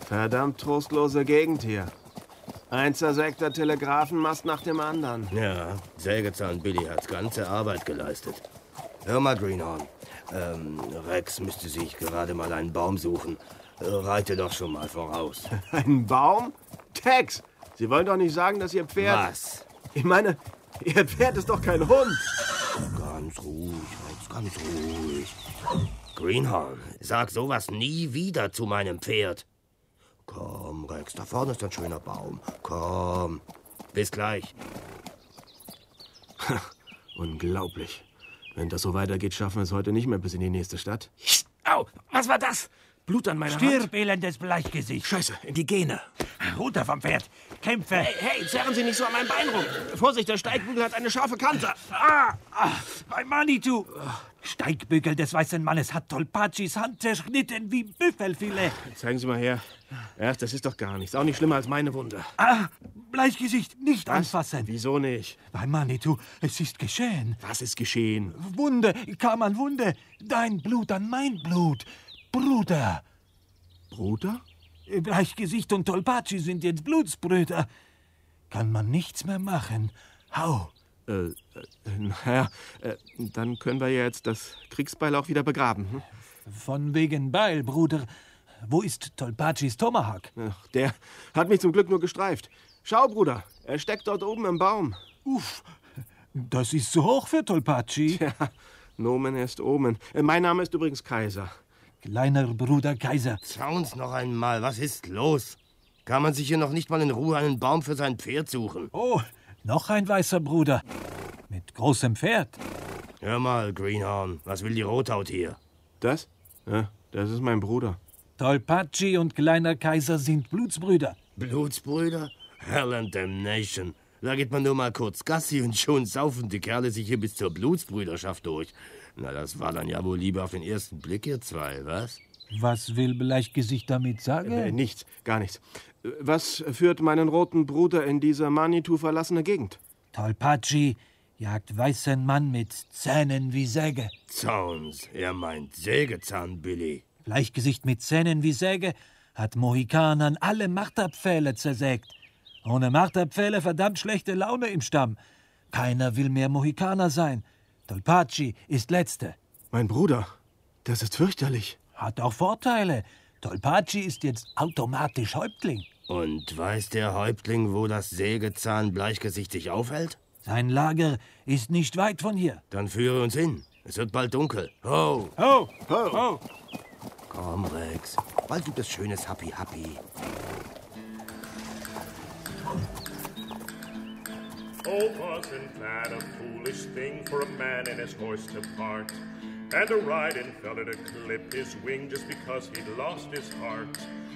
Verdammt trostlose Gegend hier. Ein zersägter Telegrafenmast nach dem anderen. Ja, Sägezahn Billy hat ganze Arbeit geleistet. Hör mal, Greenhorn. Rex müsste sich gerade mal einen Baum suchen. Reite doch schon mal voraus. Ein Baum? Tex, Sie wollen doch nicht sagen, dass Ihr Pferd... Was? Ich meine, Ihr Pferd ist doch kein Hund. Ganz ruhig, Rex, ganz ruhig. Greenhorn, sag sowas nie wieder zu meinem Pferd. Komm, Rex, da vorne ist ein schöner Baum. Komm. Bis gleich. Unglaublich. Wenn das so weitergeht, schaffen wir es heute nicht mehr bis in die nächste Stadt. Au, was war das? Blut an meiner Hand. Stirb, elendes Bleichgesicht. Scheiße, die Gene. Runter vom Pferd. Kämpfe. Hey, zerren Sie nicht so an meinem Bein rum. Vorsicht, der Steigbügel hat eine scharfe Kante. Mein Manitou. Steigbügel des weißen Mannes hat Tolpachis Hand zerschnitten wie Büffelfilet. Zeigen Sie mal her. Ja, das ist doch gar nichts. Auch nicht schlimmer als meine Wunde. Bleichgesicht, nicht anfassen. Wieso nicht? Mein Manitou, es ist geschehen. Was ist geschehen? Wunde, kam an Wunde. Dein Blut an mein Blut. Bruder. Bruder? Bleichgesicht und Tolpachi sind jetzt Blutsbrüder. Kann man nichts mehr machen. Hau. Naja, dann können wir ja jetzt das Kriegsbeil auch wieder begraben. Hm? Von wegen Beil, Bruder. Wo ist Tolpachis Tomahawk? Ach, der hat mich zum Glück nur gestreift. Schau, Bruder, er steckt dort oben im Baum. Uff, das ist zu hoch für Tolpachi. Ja, Nomen ist Omen. Mein Name ist übrigens Kaiser. Kleiner Bruder Kaiser. Schauen's noch einmal, was ist los? Kann man sich hier noch nicht mal in Ruhe einen Baum für sein Pferd suchen? Oh, noch ein weißer Bruder. Mit großem Pferd. Hör mal, Greenhorn, was will die Rothaut hier? Das? Ja, das ist mein Bruder. Tolpachi und kleiner Kaiser sind Blutsbrüder. Blutsbrüder? Hell and Damnation. Da geht man nur mal kurz Gassi und schon saufen die Kerle sich hier bis zur Blutsbrüderschaft durch. Na, das war dann ja wohl lieber auf den ersten Blick, ihr zwei, was? Was will Bleichgesicht damit sagen? Nichts, gar nichts. Was führt meinen roten Bruder in diese Manitou verlassene Gegend? Tolpachi jagt weißen Mann mit Zähnen wie Säge. Zauns, er meint Sägezahn, Billy. Bleichgesicht mit Zähnen wie Säge hat Mohikanern alle Marterpfähle zersägt. Ohne Marterpfähle verdammt schlechte Laune im Stamm. Keiner will mehr Mohikaner sein. Tolpachi ist Letzte. Mein Bruder, das ist fürchterlich. Hat auch Vorteile. Tolpachi ist jetzt automatisch Häuptling. Und weiß der Häuptling, wo das Sägezahn Bleichgesicht sich aufhält? Sein Lager ist nicht weit von hier. Dann führe uns hin. Es wird bald dunkel. Ho! Ho! Ho! Ho! Komm, Rex. Bald gibt es schönes Happy-Happy. Oh, wasn't that a foolish thing for a man and his horse to part? And a riding fella to clip his wing just because he'd lost his heart?